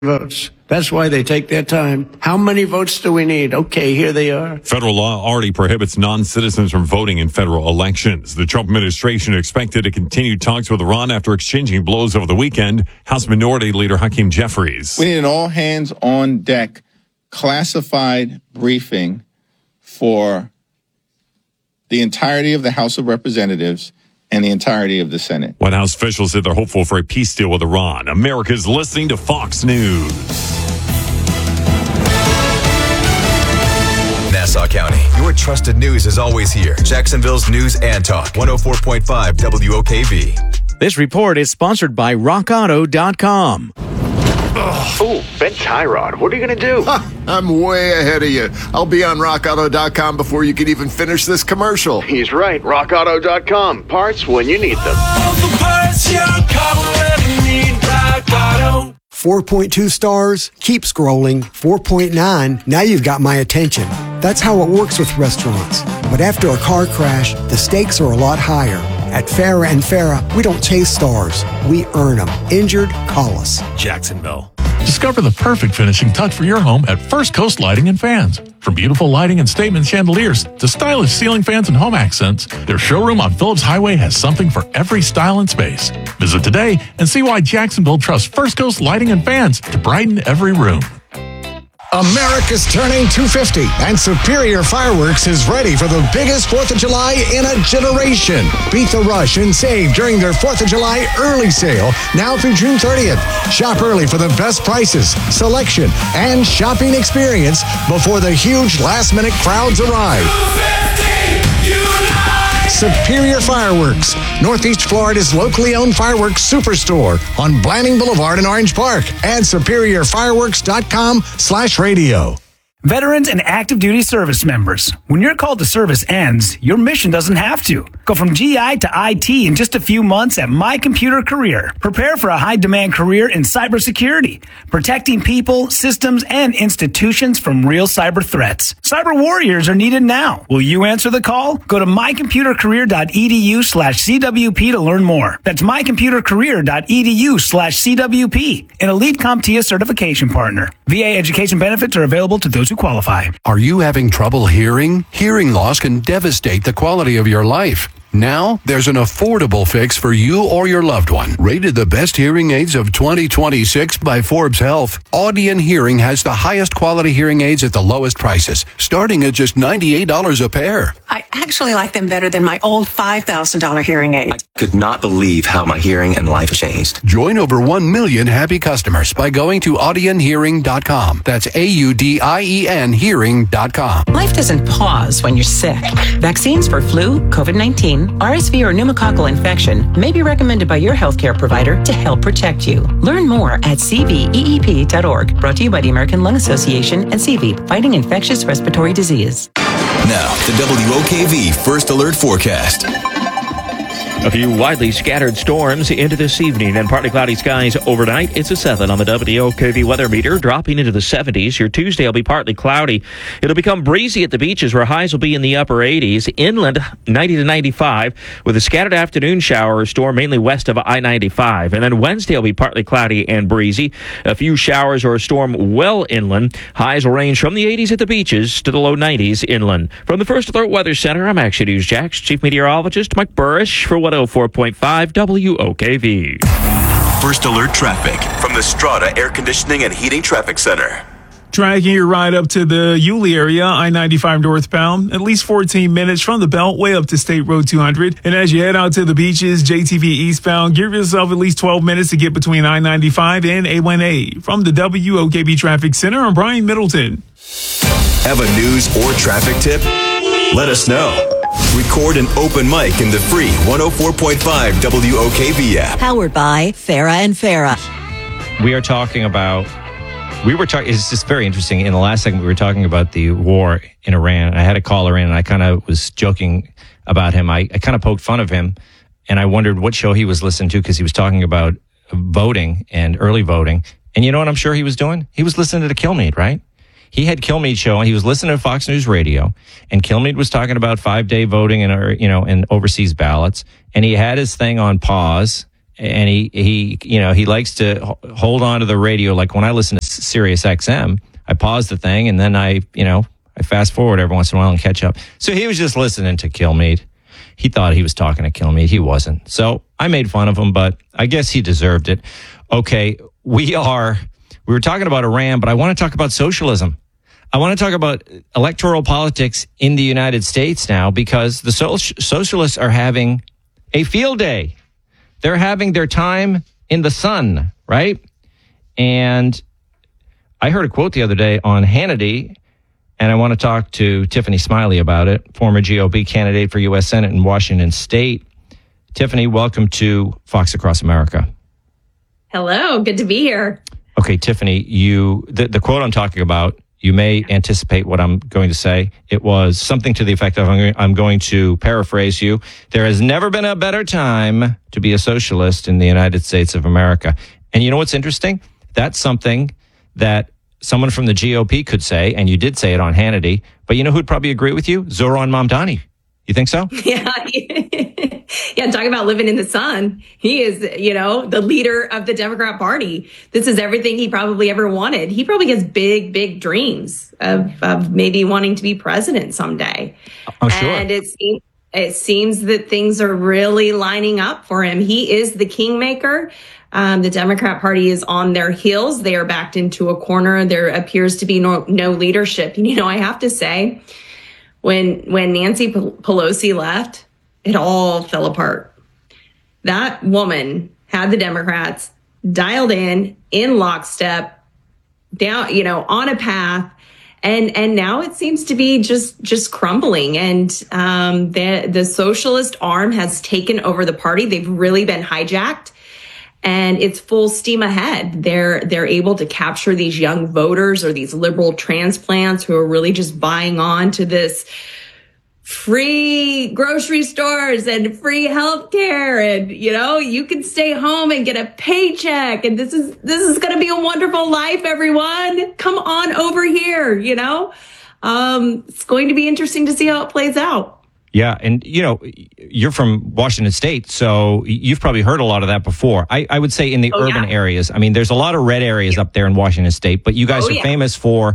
votes. That's why they take their time. How many votes do we need? Okay, here they are. Federal law already prohibits non-citizens from voting in federal elections. The Trump administration expected to continue talks with Iran after exchanging blows over the weekend. House Minority Leader Hakeem Jeffries. We need an all-hands-on-deck classified briefing for the entirety of the House of Representatives and the entirety of the Senate. White House officials said they're hopeful for a peace deal with Iran. America's listening to Fox News. Nassau County, your trusted news is always here. Jacksonville's News and Talk, 104.5 WOKV. This report is sponsored by RockAuto.com. Oh, Ben Tyrod, what are you going to do? I'm way ahead of you. I'll be on RockAuto.com before you can even finish this commercial. He's right. RockAuto.com. Parts when you need them. All the parts your car will ever need. Rock Auto. 4.2 stars. Keep scrolling. 4.9. Now you've got my attention. That's how it works with restaurants. But after a car crash, the stakes are a lot higher. At Farrah and Farrah, we don't chase stars. We earn them. Injured? Call us. Jacksonville. Discover the perfect finishing touch for your home at First Coast Lighting and Fans. From beautiful lighting and statement chandeliers to stylish ceiling fans and home accents, their showroom on Phillips Highway has something for every style and space. Visit today and see why Jacksonville trusts First Coast Lighting and Fans to brighten every room. America's turning 250, and Superior Fireworks is ready for the biggest 4th of July in a generation. Beat the rush and save during their 4th of July early sale, now through June 30th. Shop early for the best prices, selection, and shopping experience before the huge last-minute crowds arrive. Superior Fireworks, Northeast Florida's locally owned fireworks superstore on Blanning Boulevard in Orange Park, and superiorfireworks.com/radio. Veterans and active duty service members, when your call to service ends, your mission doesn't have to. Go from GI to IT in just a few months at My Computer Career. Prepare for a high-demand career in cybersecurity, protecting people, systems, and institutions from real cyber threats. Cyber warriors are needed now. Will you answer the call? Go to mycomputercareer.edu/CWP to learn more. That's mycomputercareer.edu/CWP, an Elite CompTIA certification partner. VA education benefits are available to those who qualify. Are you having trouble hearing? Hearing loss can devastate the quality of your life. Now, there's an affordable fix for you or your loved one. Rated the best hearing aids of 2026 by Forbes Health, Audion Hearing has the highest quality hearing aids at the lowest prices, starting at just $98 a pair. I actually like them better than my old $5,000 hearing aid. I could not believe how my hearing and life changed. Join over 1 million happy customers by going to audionhearing.com. That's AUDIEN hearing.com. Life doesn't pause when you're sick. Vaccines for flu, COVID-19, RSV, or pneumococcal infection may be recommended by your healthcare provider to help protect you. Learn more at cveep.org. Brought to you by the American Lung Association and CVEEP, fighting infectious respiratory disease. Now, the WOKV First Alert Forecast. A few widely scattered storms into this evening and partly cloudy skies overnight. It's a 7 on the WOKV weather meter, dropping into the 70s. Your Tuesday will be partly cloudy. It'll become breezy at the beaches where highs will be in the upper 80s. Inland, 90 to 95 with a scattered afternoon shower or storm mainly west of I-95. And then Wednesday will be partly cloudy and breezy. A few showers or a storm well inland. Highs will range from the 80s at the beaches to the low 90s inland. From the First Alert Weather Center, I'm Action News Jax Chief Meteorologist Mike Burrish for 104.5 WOKV. First Alert Traffic from the Strata Air Conditioning and Heating Traffic Center. Tracking your ride up to the Yulee area, I-95 northbound, at least 14 minutes from the Beltway up to State Road 200. And as you head out to the beaches, JTV eastbound, give yourself at least 12 minutes to get between I-95 and A1A. From the WOKV Traffic Center, I'm Brian Middleton. Have a news or traffic tip? Let us know. Record an open mic in the free 104.5 WOKV app. Powered by Farrah and Farrah. It's just very interesting. In the last segment, we were talking about the war in Iran. I had a caller in, and I kind of was joking about him. I kind of poked fun of him, and I wondered what show he was listening to because he was talking about voting and early voting. And you know what I'm sure he was doing? He was listening to Kilmeade, right? He had Kilmeade show, and he was listening to Fox News Radio, and Kilmeade was talking about 5-day voting and overseas ballots, and he had his thing on pause, and he likes to hold on to the radio. Like when I listen to Sirius XM, I pause the thing and then I fast forward every once in a while and catch up. So he was just listening to Kilmeade. He thought he was talking to Kilmeade. He wasn't. So I made fun of him, but I guess he deserved it. Okay, we were talking about Iran, but I want to talk about socialism. I want to talk about electoral politics in the United States now, because the socialists are having a field day. They're having their time in the sun, right? And I heard a quote the other day on Hannity, and I want to talk to Tiffany Smiley about it, former GOP candidate for U.S. Senate in Washington State. Tiffany, welcome to Fox Across America. Hello, good to be here. Okay, Tiffany, the quote I'm talking about, you may anticipate what I'm going to say. It was something to the effect of, I'm going to paraphrase you. There has never been a better time to be a socialist in the United States of America. And you know what's interesting? That's something that someone from the GOP could say, and you did say it on Hannity, but you know who'd probably agree with you? Zohran Mamdani. You think so? Yeah. Yeah, talk about living in the sun. He is, the leader of the Democrat Party. This is everything he probably ever wanted. He probably has big, big dreams of maybe wanting to be president someday. I'm sure. And it seems that things are really lining up for him. He is the kingmaker. The Democrat Party is on their heels. They are backed into a corner. There appears to be no leadership. I have to say, when Nancy Pelosi left, it all fell apart. That woman had the Democrats dialed in lockstep, down, on a path. And now it seems to be just crumbling. And the socialist arm has taken over the party. They've really been hijacked. And it's full steam ahead. They're able to capture these young voters or these liberal transplants who are really just buying on to this free grocery stores and free healthcare, and you can stay home and get a paycheck, and this is going to be a wonderful life, everyone. Come on over here. It's going to be interesting to see how it plays out. Yeah, and you're from Washington State, so you've probably heard a lot of that before. I would say in the urban areas. I mean, there's a lot of red areas up there in Washington State, but you guys are famous for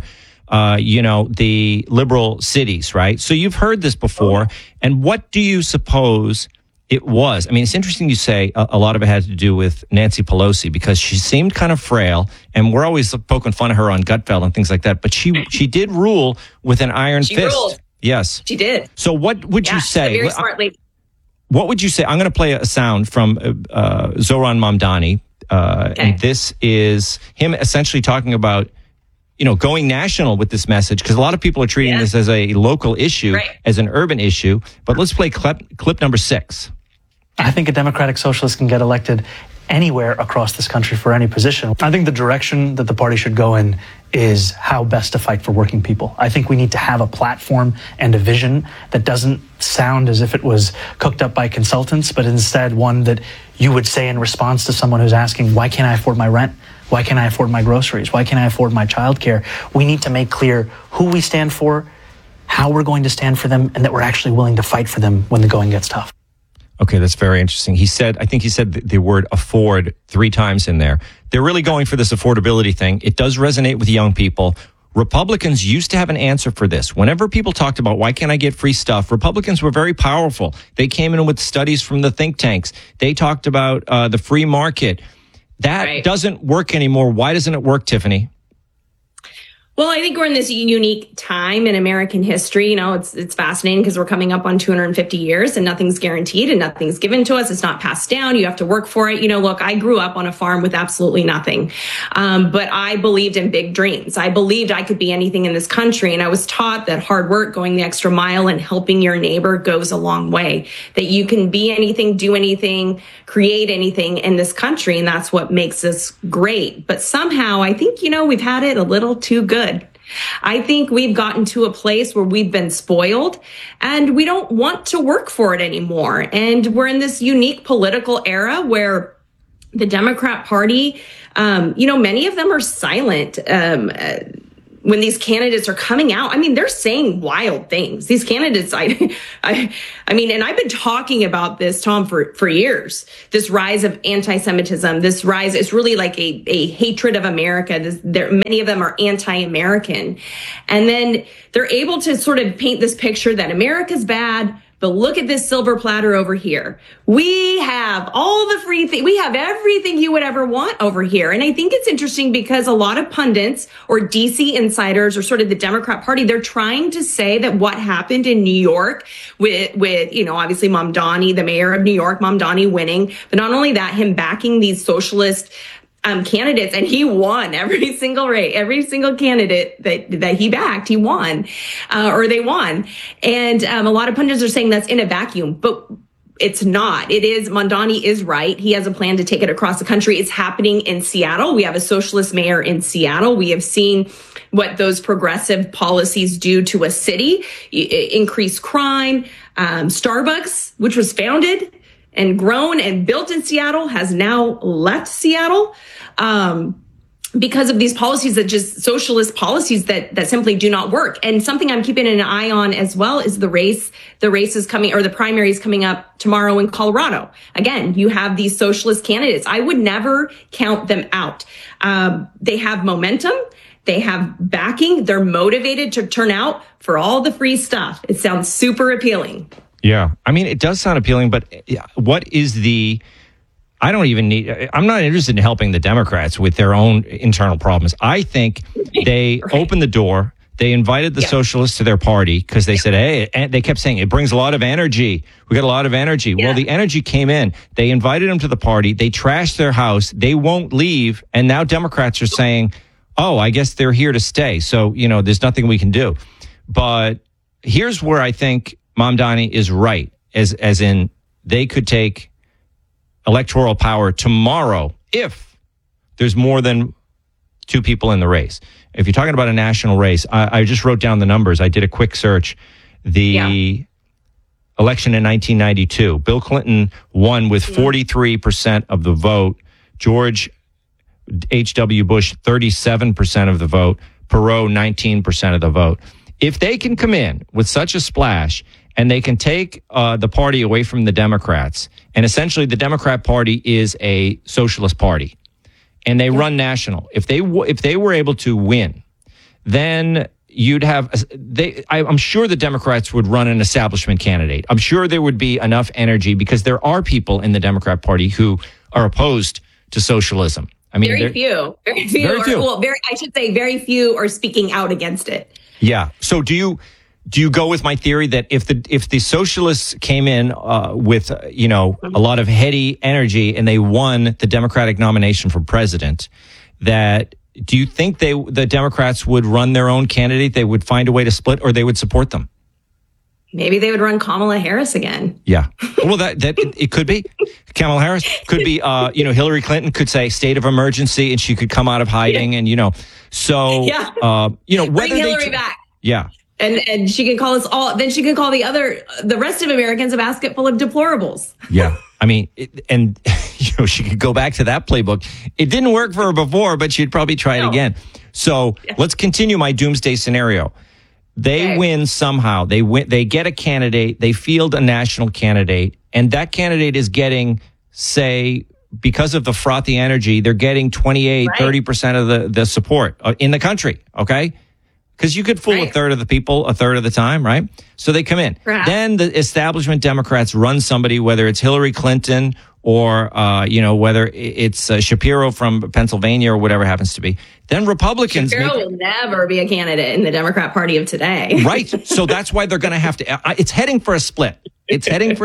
the liberal cities, right? So you've heard this before. And what do you suppose it was? I mean, it's interesting you say a lot of it had to do with Nancy Pelosi, because she seemed kind of frail, and we're always poking fun of her on Gutfeld and things like that. But she did rule with an iron fist. Ruled. Yes. She did. So what would you say? Very smart lady. What would you say? I'm going to play a sound from Zohran Mamdani. And this is him essentially talking about going national with this message, because a lot of people are treating this as a local issue, as an urban issue. But let's play clip number 6. I think a Democratic Socialist can get elected anywhere across this country for any position. I think the direction that the party should go in is how best to fight for working people. I think we need to have a platform and a vision that doesn't sound as if it was cooked up by consultants, but instead one that you would say in response to someone who's asking, why can't I afford my rent? Why can't I afford my groceries? Why can't I afford my childcare? We need to make clear who we stand for, how we're going to stand for them, and that we're actually willing to fight for them when the going gets tough. Okay, that's very interesting. I think he said the word afford 3 times in there. They're really going for this affordability thing. It does resonate with young people. Republicans used to have an answer for this. Whenever people talked about why can't I get free stuff, Republicans were very powerful. They came in with studies from the think tanks. They talked about the free market. That doesn't work anymore. Why doesn't it work, Tiffany? Well, I think we're in this unique time in American history. It's fascinating because we're coming up on 250 years and nothing's guaranteed and nothing's given to us. It's not passed down. You have to work for it. Look, I grew up on a farm with absolutely nothing. But I believed in big dreams. I believed I could be anything in this country. And I was taught that hard work, going the extra mile, and helping your neighbor goes a long way. That you can be anything, do anything, create anything in this country. And that's what makes us great. But somehow I think, we've had it a little too good. I think we've gotten to a place where we've been spoiled and we don't want to work for it anymore. And we're in this unique political era where the Democrat Party, many of them are silent. when these candidates are coming out, I mean, they're saying wild things. These candidates, I mean, and I've been talking about this, Tom, for years. This rise of anti-Semitism, this rise is really like a hatred of America. Many of them are anti-American. And then they're able to sort of paint this picture that America's bad, but look at this silver platter over here. We have all the free things. We have everything you would ever want over here. And I think it's interesting because a lot of pundits or DC insiders or sort of the Democrat Party, they're trying to say that what happened in New York with obviously Mamdani, the mayor of New York, Mamdani winning, but not only that, him backing these socialist candidates, and he won every single race, every single candidate that he backed, he won, or they won. And a lot of pundits are saying that's in a vacuum, but it's not. It is. Mamdani is right. He has a plan to take it across the country. It's happening in Seattle. We have a socialist mayor in Seattle. We have seen what those progressive policies do to a city, increase crime. Starbucks, which was founded and grown and built in Seattle, has now left Seattle because of these policies, that just socialist policies that simply do not work. And something I'm keeping an eye on as well is the race. The race is coming, or the primary is coming up tomorrow in Colorado. Again, you have these socialist candidates. I would never count them out. They have momentum. They have backing. They're motivated to turn out for all the free stuff. It sounds super appealing. Yeah. I mean, it does sound appealing, but what is I'm not interested in helping the Democrats with their own internal problems. I think they opened the door. They invited the socialists to their party because they said, hey, and they kept saying it brings a lot of energy. We got a lot of energy. Yeah. Well, the energy came in. They invited them to the party. They trashed their house. They won't leave. And now Democrats are saying, oh, I guess they're here to stay. So, there's nothing we can do. But here's where I think Mamdani is right, as in they could take electoral power tomorrow if there's more than two people in the race. If you're talking about a national race, I just wrote down the numbers. I did a quick search. The election in 1992, Bill Clinton won with 43% of the vote. George H.W. Bush, 37% of the vote. Perot, 19% of the vote. If they can come in with such a splash and they can take the party away from the Democrats, and essentially the Democrat Party is a socialist party, and they run national. If they were able to win, then you'd have I'm sure the Democrats would run an establishment candidate. I'm sure there would be enough energy because there are people in the Democrat Party who are opposed to socialism. I mean, very few. I should say very few are speaking out against it. Yeah. So do you go with my theory that if the socialists came in with a lot of heady energy and they won the Democratic nomination for president, that do you think the Democrats would run their own candidate? They would find a way to split, or they would support them? Maybe they would run Kamala Harris again. Yeah. Well, that it could be. Kamala Harris could be. Hillary Clinton could say state of emergency, and she could come out of hiding, and so whether bring Hillary back. Yeah. And she can call us all. Then she can call the rest of Americans a basket full of deplorables. Yeah. I mean, she could go back to that playbook. It didn't work for her before, but she'd probably try it again. So let's continue my doomsday scenario. They win somehow. They get a candidate. They field a national candidate, and that candidate is getting, say, because of the frothy energy, they're getting 30% of the support in the country. Okay. Because you could fool a third of the people a third of the time, right? So they come in. Right. Then the establishment Democrats run somebody, whether it's Hillary Clinton or, whether it's Shapiro from Pennsylvania or whatever happens to be. Then Republicans... Shapiro will never be a candidate in the Democrat Party of today. Right. So that's why they're going to have to... It's heading for a split. And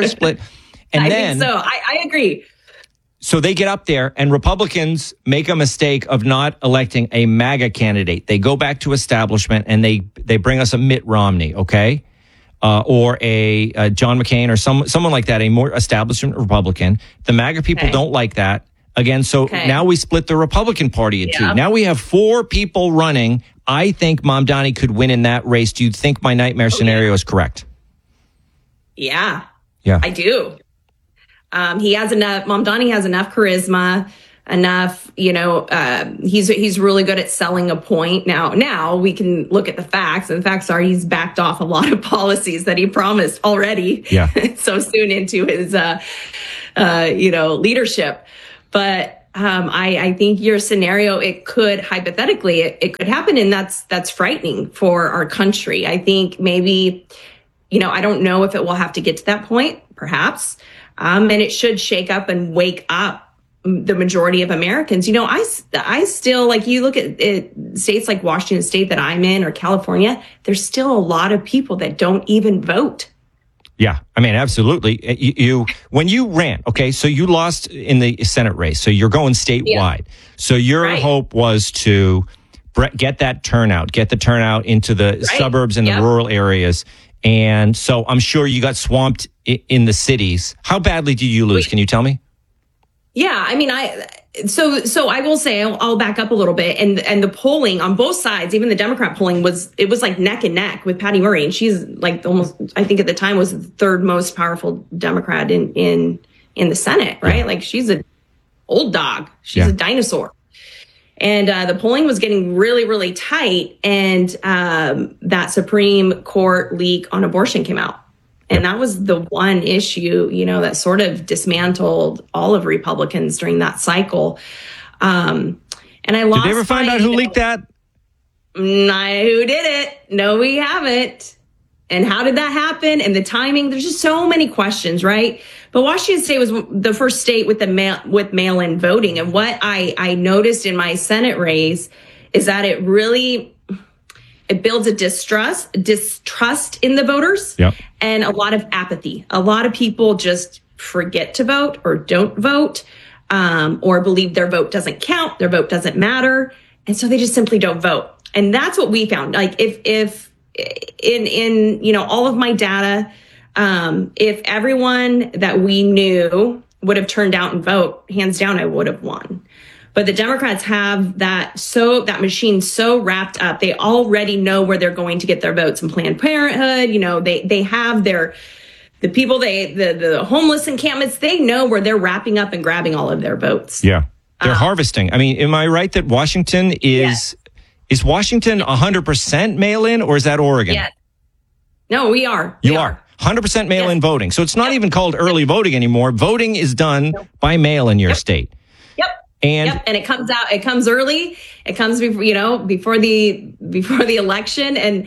I think so. I agree. So they get up there, and Republicans make a mistake of not electing a MAGA candidate. They go back to establishment, and they bring us a Mitt Romney, okay, or a John McCain, or someone like that, a more establishment Republican. The MAGA people don't like that. Again, so now we split the Republican Party in two. Now we have 4 people running. I think Mamdani could win in that race. Do you think my nightmare scenario is correct? Yeah. Yeah. I do. Mamdani has enough charisma. enough. He's really good at selling a point. Now we can look at the facts, and the facts are he's backed off a lot of policies that he promised already. Yeah. So soon into his, leadership. But I think your scenario, it could hypothetically, it could happen, and that's frightening for our country. I think maybe, I don't know if it will have to get to that point, perhaps, and it should shake up and wake up the majority of Americans. I still, like, you look at states like Washington State that I'm in, or California, there's still a lot of people that don't even vote. Yeah, I mean, absolutely. When you ran, okay, so you lost in the Senate race, so you're going statewide. Yeah. So your hope was to get the turnout into the suburbs and the rural areas. And so I'm sure you got swamped in the cities. How badly did you lose? Can you tell me? Yeah, I mean, So I will say, I'll back up a little bit, and the polling on both sides, even the Democrat polling, was like neck and neck with Patty Murray, and she's like almost, I think at the time, was the third most powerful Democrat in the Senate, right? Yeah. Like, she's an old dog, she's a dinosaur, and the polling was getting really, really tight, and that Supreme Court leak on abortion came out. And that was the one issue, that sort of dismantled all of Republicans during that cycle. And I lost. Did they ever find out who leaked that? Who did it? No, we haven't. And how did that happen? And the timing? There's just so many questions, right? But Washington State was the first state with mail-in voting. And what I noticed in my Senate race is that it builds a distrust in the voters, and a lot of apathy. A lot of people just forget to vote or don't vote, or believe their vote doesn't count, their vote doesn't matter, and so they just simply don't vote. And that's what we found. Like, if in all of my data, if everyone that we knew would have turned out and vote, hands down, I would have won. But the Democrats have that machine so wrapped up. They already know where they're going to get their votes in Planned Parenthood. They have the homeless encampments. They know where they're wrapping up and grabbing all of their votes. Yeah. They're harvesting. I mean, am I right that Washington is Washington 100% mail-in, or is that Oregon? Yeah. No, we are. You are. 100% mail-in voting. So it's not even called early voting anymore. Voting is done by mail in your state. And it comes out. It comes early. It comes before the election, and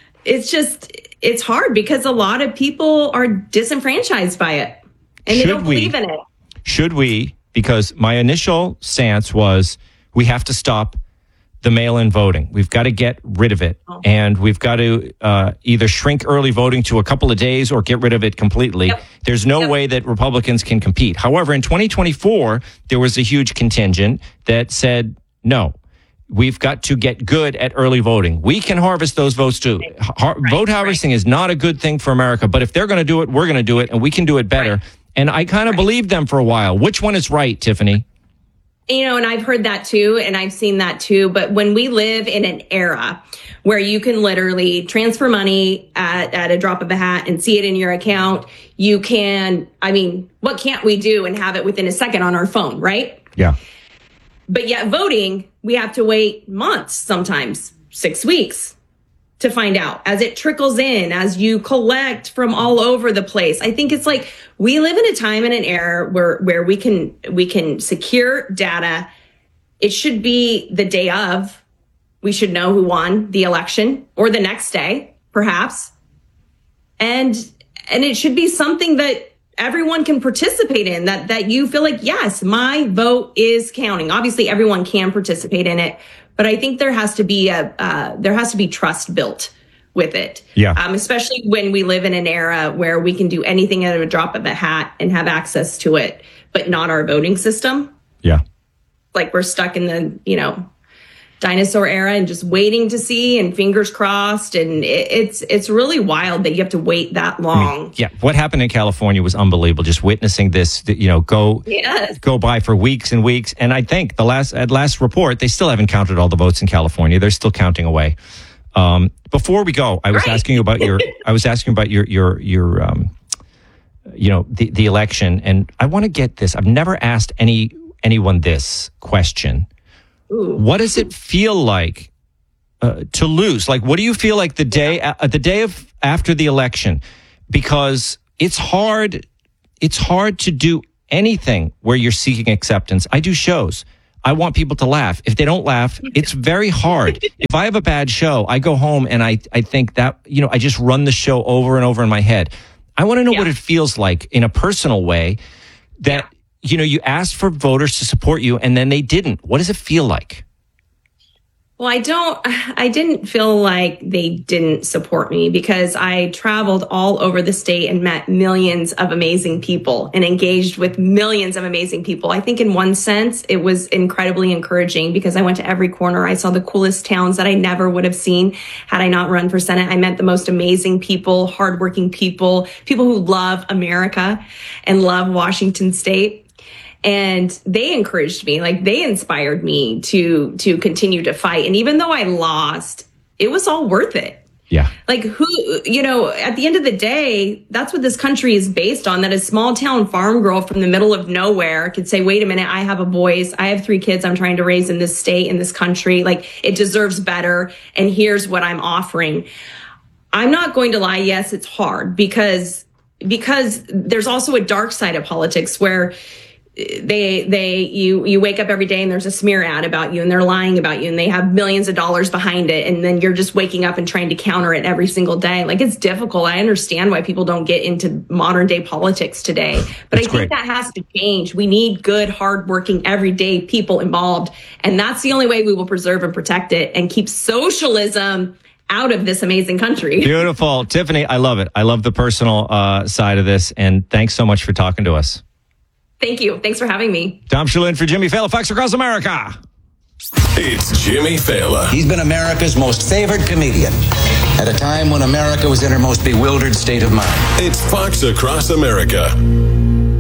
it's hard because a lot of people are disenfranchised by it, and they don't believe in it. Should we? Because my initial stance was we have to stop the mail-in voting. We've got to get rid of it, and we've got to either shrink early voting to a couple of days or get rid of it completely. There's no way that Republicans can compete. However, in 2024, there was a huge contingent that said, no, we've got to get good at early voting. We can harvest those votes too. Vote harvesting is not a good thing for America, but if they're going to do it, we're going to do it, and we can do it better. And I kind of believed them for a while. Which one is right, Tiffany? And I've heard that too, and I've seen that too. But when we live in an era where you can literally transfer money at a drop of a hat and see it in your account, you can, what can't we do and have it within a second on our phone, right? Yeah. But yet voting, we have to wait months, sometimes 6 weeks to find out as it trickles in, as you collect from all over the place. I think it's like we live in a time and an era where we can secure data. It should be the day of. We should know who won the election, or the next day, perhaps. And it should be something that everyone can participate in, that you feel like, yes, my vote is counting. Obviously, everyone can participate in it, but I think there has to be trust built with it. Yeah. Especially when we live in an era where we can do anything at a drop of a hat and have access to it, but not our voting system. Yeah. Like we're stuck in the, dinosaur era and just waiting to see, and fingers crossed. And it's really wild that you have to wait that long. Yeah. What happened in California was unbelievable. Just witnessing this, go by for weeks and weeks. And I think at last report, they still haven't counted all the votes in California. They're still counting away. Before we go, I was asking you about the election, and I want to get this. I've never asked any anyone this question. Ooh. What does it feel like to lose? Like, what do you feel like the day of after the election? Because it's hard to do anything where you're seeking acceptance. I do shows. I want people to laugh. If they don't laugh, it's very hard. If I have a bad show, I go home and I think that, I just run the show over and over in my head. I want to know what it feels like in a personal way that, you asked for voters to support you and then they didn't. What does it feel like? Well, I didn't feel like they didn't support me because I traveled all over the state and met millions of amazing people and engaged with millions of amazing people. I think in one sense, it was incredibly encouraging because I went to every corner. I saw the coolest towns that I never would have seen had I not run for Senate. I met the most amazing people, hardworking people who love America and love Washington State. And they encouraged me, like they inspired me to continue to fight. And even though I lost, it was all worth it. Yeah. Like at the end of the day, that's what this country is based on, that a small town farm girl from the middle of nowhere could say, wait a minute, I have a voice. I have 3 kids I'm trying to raise in this state, in this country. Like it deserves better. And here's what I'm offering. I'm not going to lie. Yes, it's hard because there's also a dark side of politics where you wake up every day and there's a smear ad about you and they're lying about you and they have millions of dollars behind it. And then you're just waking up and trying to counter it every single day. Like it's difficult. I understand why people don't get into modern day politics today, but I think that has to change. We need good, hardworking, everyday people involved. And that's the only way we will preserve and protect it and keep socialism out of this amazing country. Beautiful. Tiffany, I love it. I love the personal side of this. And thanks so much for talking to us. Thank you. Thanks for having me. Tom Shulin for Jimmy Fallon, Fox Across America. It's Jimmy Fallon. He's been America's most favored comedian at a time when America was in her most bewildered state of mind. It's Fox Across America.